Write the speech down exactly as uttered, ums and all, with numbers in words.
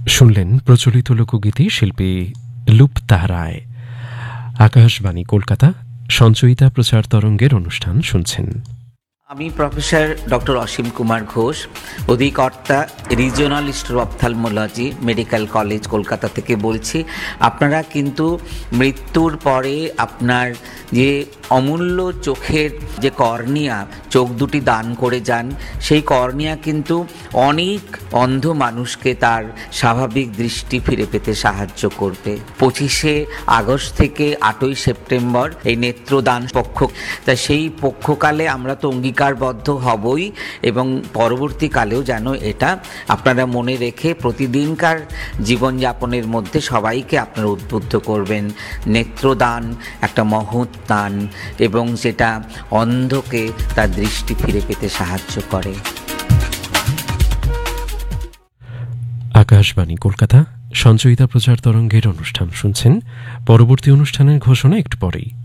শুনলেন প্রচলিত লোকগীতি শিল্পী লুপ্তা রায়। আকাশবাণী কলকাতা সঞ্চয়িতা প্রচার তরঙ্গের অনুষ্ঠান শুনছেন। আমি প্রফেসর ডক্টর অসীম কুমার ঘোষ, অধিকর্তা regional institute of অপথ্যালমোলজি, medical college, Kolkata থেকে বলছি। আপনারা কিন্তু মৃত্যুর পরে আপনার যে অমূল্য চোখের যে কর্নিয়া, চোখ দুটি দান করে যান, সেই কর্নিয়া কিন্তু অনেক অন্ধ মানুষকে তার স্বাভাবিক দৃষ্টি ফিরে পেতে সাহায্য করবে। পঁচিশে আগস্ট থেকে আটই সেপ্টেম্বর এই নেত্রদান পক্ষ, তা সেই পক্ষকালে আমরা তো অঙ্গীকারবদ্ধ হবই এবং পরবর্তীকালেও যেন এটা আপনারা মনে রেখে প্রতিদিনকার জীবনযাপনের মধ্যে সবাইকে আপনারা উদ্বুদ্ধ করবেন। নেত্রদান একটা মহৎ দান এবং যেটা অন্ধকে তার দৃষ্টি ফিরে পেতে সাহায্য করে। আকাশবাণী কলকাতা সঞ্চয়িতা প্রচার তরঙ্গের অনুষ্ঠান শুনছেন। পরবর্তী অনুষ্ঠানের ঘোষণা একটু পরেই।